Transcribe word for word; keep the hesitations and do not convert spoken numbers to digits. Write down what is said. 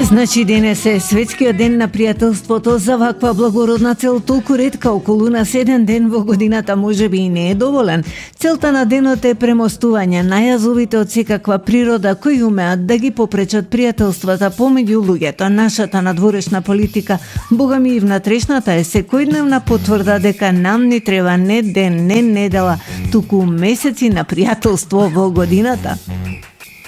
Значи денес е светскиот ден на пријателството. За ваква благородна цел толку ретка околу нас еден ден во годината можеби и не е доволен. Целта на денот е премостување најазовите од секаква природа кои умеат да ги попречат пријателствата помеѓу луѓето. Нашата надворешна политика, богами и внатрешната, е секојдневна потврда дека нам ни треба не ден, не недела, туку месеци на пријателство во годината.